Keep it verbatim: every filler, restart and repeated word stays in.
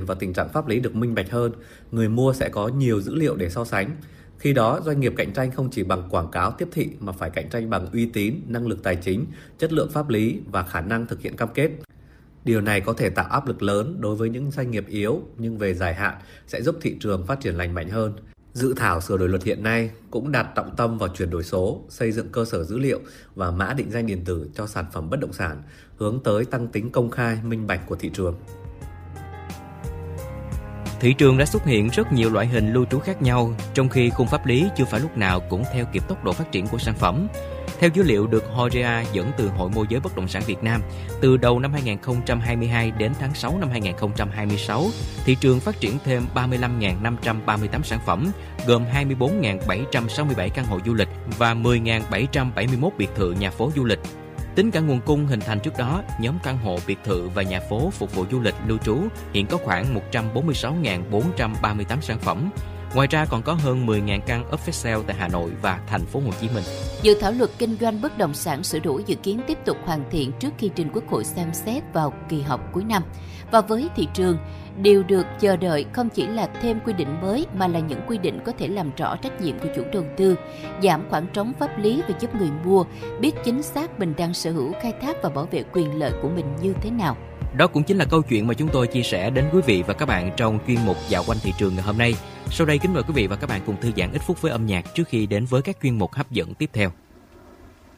và tình trạng pháp lý được minh bạch hơn, người mua sẽ có nhiều dữ liệu để so sánh. Khi đó, doanh nghiệp cạnh tranh không chỉ bằng quảng cáo tiếp thị mà phải cạnh tranh bằng uy tín, năng lực tài chính, chất lượng pháp lý và khả năng thực hiện cam kết. Điều này có thể tạo áp lực lớn đối với những doanh nghiệp yếu, nhưng về dài hạn sẽ giúp thị trường phát triển lành mạnh hơn. Dự thảo sửa đổi luật hiện nay cũng đặt trọng tâm vào chuyển đổi số, xây dựng cơ sở dữ liệu và mã định danh điện tử cho sản phẩm bất động sản, hướng tới tăng tính công khai, minh bạch của thị trường. Thị trường đã xuất hiện rất nhiều loại hình lưu trú khác nhau, trong khi khung pháp lý chưa phải lúc nào cũng theo kịp tốc độ phát triển của sản phẩm. Theo dữ liệu được Horea dẫn từ Hội môi giới bất động sản Việt Nam, từ đầu năm hai không hai hai đến tháng sáu năm hai không hai sáu, thị trường phát triển thêm ba mươi lăm nghìn năm trăm ba mươi tám sản phẩm, gồm hai mươi bốn nghìn bảy trăm sáu mươi bảy căn hộ du lịch và mười nghìn bảy trăm bảy mươi mốt biệt thự nhà phố du lịch. Tính cả nguồn cung hình thành trước đó, nhóm căn hộ, biệt thự và nhà phố phục vụ du lịch lưu trú hiện có khoảng một trăm bốn mươi sáu nghìn bốn trăm ba mươi tám sản phẩm. Ngoài ra còn có hơn mười nghìn căn ốp for sale tại Hà Nội và thành phố Hồ Chí Minh. Dự thảo luật kinh doanh bất động sản sửa đổi dự kiến tiếp tục hoàn thiện trước khi trình Quốc hội xem xét vào kỳ họp cuối năm. Và với thị trường, điều được chờ đợi không chỉ là thêm quy định mới mà là những quy định có thể làm rõ trách nhiệm của chủ đầu tư, giảm khoảng trống pháp lý và giúp người mua biết chính xác mình đang sở hữu, khai thác và bảo vệ quyền lợi của mình như thế nào. Đó cũng chính là câu chuyện mà chúng tôi chia sẻ đến quý vị và các bạn trong chuyên mục Dạo quanh thị trường ngày hôm nay. Sau đây kính mời quý vị và các bạn cùng thư giãn ít phút với âm nhạc trước khi đến với các chuyên mục hấp dẫn tiếp theo.